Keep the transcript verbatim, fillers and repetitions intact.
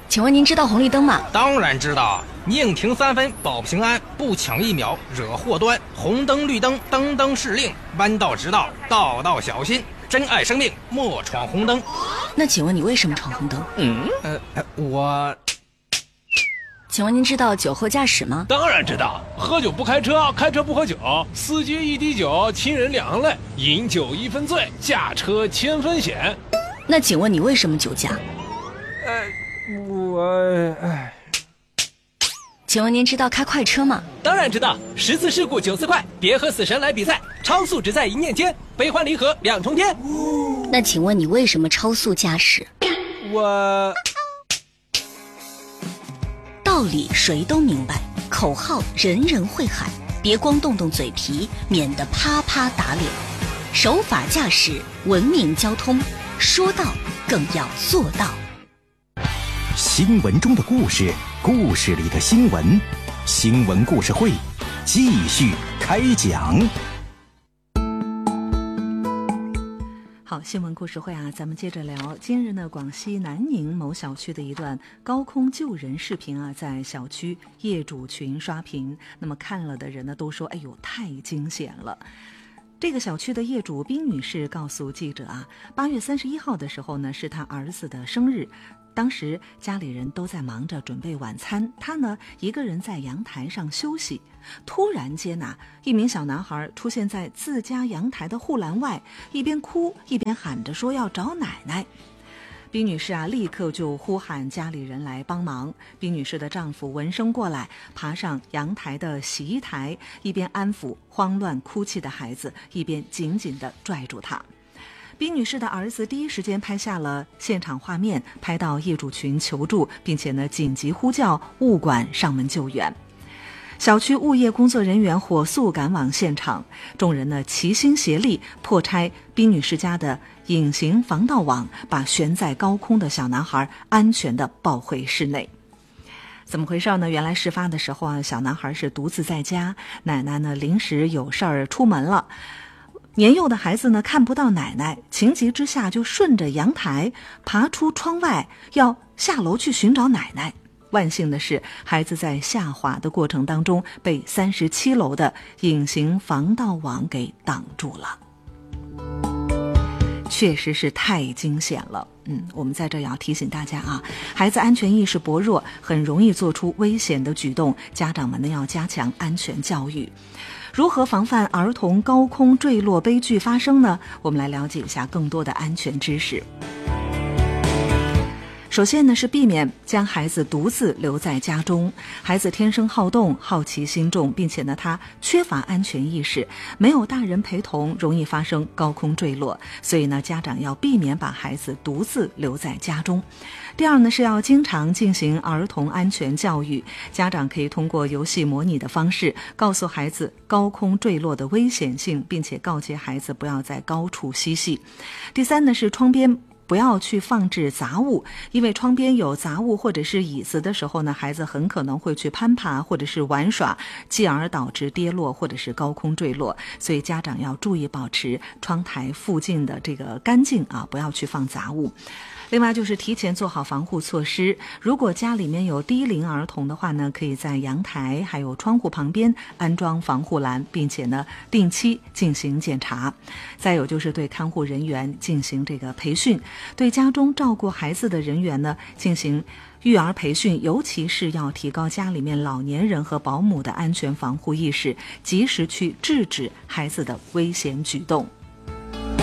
请问您知道红绿灯吗？ 当然知道，宁停三分保平安，不抢一秒惹祸端。红灯绿灯灯灯是令，弯道直道道道小心。珍爱生命，莫闯红灯。 那请问你为什么闯红灯？ 嗯，呃，我…… 请问您知道酒后驾驶吗？ 当然知道，喝酒不开车，开车不喝酒，司机一滴酒，亲人两行泪，饮酒一分醉，驾车千分险。 那请问你为什么酒驾？ 呃，我……哎。 请问您知道开快车吗？ 当然知道，十次事故九次快，别和死神来比赛，超速只在一念间，悲欢离合两重天。 那请问你为什么超速驾驶？ 我道理谁都明白，口号人人会喊，别光动动嘴皮，免得啪啪打脸。守法驾驶，文明交通，说到更要做到。 新闻中的故事，故事里的新闻，新闻故事会继续开讲。 好，新闻故事会啊，咱们接着聊。今日呢，广西南宁某小区的一段高空救人视频啊，在小区业主群刷屏。那么看了的人呢，都说：“哎呦，太惊险了！”这个小区的业主冰女士告诉记者啊，八月三十一号的时候呢，是她儿子的生日。当时家里人都在忙着准备晚餐，他呢一个人在阳台上休息。突然间啊，一名小男孩出现在自家阳台的护栏外，一边哭一边喊着说要找奶奶。冰女士啊，立刻就呼喊家里人来帮忙。冰女士的丈夫闻声过来，爬上阳台的洗衣台，一边安抚慌乱哭泣的孩子，一边紧紧地拽住他。冰女士的儿子第一时间拍下了现场画面，拍到业主群求助，并且呢紧急呼叫物管上门救援。小区物业工作人员火速赶往现场，众人呢齐心协力破拆冰女士家的隐形防盗网，把悬在高空的小男孩安全地抱回室内。怎么回事呢？原来事发的时候啊，小男孩是独自在家，奶奶呢临时有事儿出门了。年幼的孩子呢看不到奶奶，情急之下就顺着阳台爬出窗外，要下楼去寻找奶奶。万幸的是，孩子在下滑的过程当中被三十七楼的隐形防盗网给挡住了。确实是太惊险了。嗯，我们在这也要提醒大家啊，孩子安全意识薄弱，很容易做出危险的举动，家长们呢要加强安全教育。如何防范儿童高空坠落悲剧发生呢？我们来了解一下更多的安全知识。首先呢，是避免将孩子独自留在家中。孩子天生好动，好奇心重，并且呢，他缺乏安全意识，没有大人陪同，容易发生高空坠落。所以呢，家长要避免把孩子独自留在家中。第二呢，是要经常进行儿童安全教育。家长可以通过游戏模拟的方式，告诉孩子高空坠落的危险性，并且告诫孩子不要在高处嬉戏。第三呢，是窗边不要去放置杂物，因为窗边有杂物或者是椅子的时候呢，孩子很可能会去攀爬或者是玩耍，进而导致跌落或者是高空坠落。所以家长要注意保持窗台附近的这个干净啊，不要去放杂物。另外就是提前做好防护措施，如果家里面有低龄儿童的话呢，可以在阳台还有窗户旁边安装防护栏，并且呢定期进行检查。再有就是对看护人员进行这个培训，对家中照顾孩子的人员呢进行育儿培训，尤其是要提高家里面老年人和保姆的安全防护意识，及时去制止孩子的危险举动。